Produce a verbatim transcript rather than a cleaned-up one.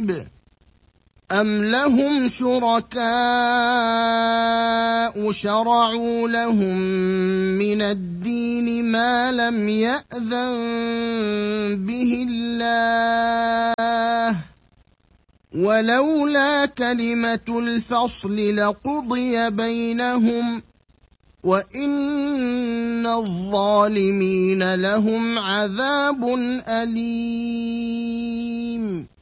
مريب أم لهم شركاء شرعوا لهم من الدين ما لم يأذن به الله ولولا كلمة الفصل لقضي بينهم وإن الظالمين لهم عذاب أليم